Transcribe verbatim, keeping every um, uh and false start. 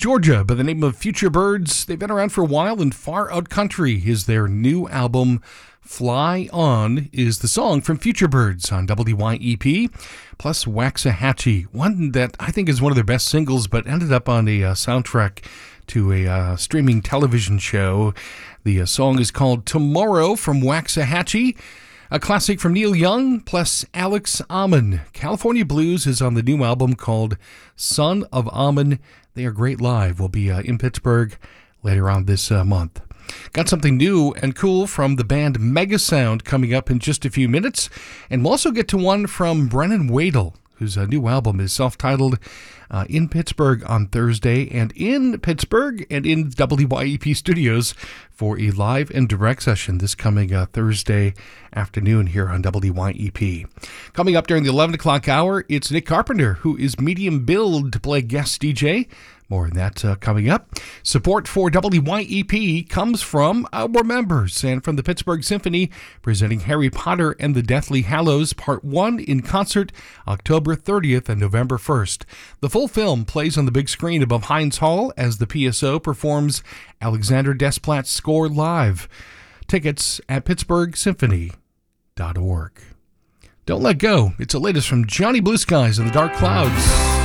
Georgia by the name of Future Birds. They've been around for a while, and Far Out Country is their new album. Fly On is the song from Future Birds on W Y E P, plus Waxahachie, one that I think is one of their best singles, but ended up on a uh, soundtrack to a uh, streaming television show. The uh, song is called Tomorrow from Waxahachie. A classic from Neil Young, plus Alex Ammon. California Blues is on the new album called Son of Ammon. They are great live. We'll be uh, in Pittsburgh later on this uh, month. Got something new and cool from the band Megasound coming up in just a few minutes. And we'll also get to one from Brennan Wadel, whose uh, new album is self-titled, uh, in Pittsburgh on Thursday, and in Pittsburgh and in W Y E P studios for a live and direct session this coming uh, Thursday afternoon here on W Y E P. Coming up during the eleven o'clock hour, it's Nick Carpenter, who is medium billed to play guest D J. More on that uh, coming up. Support for W Y E P comes from our members and from the Pittsburgh Symphony, presenting Harry Potter and the Deathly Hallows Part one in concert October thirtieth and November first. The full film plays on the big screen above Heinz Hall as the P S O performs Alexander Desplat's score live. Tickets at pittsburgh symphony dot org. Don't let go. It's the latest from Johnny Blue Skies and the Dark Clouds.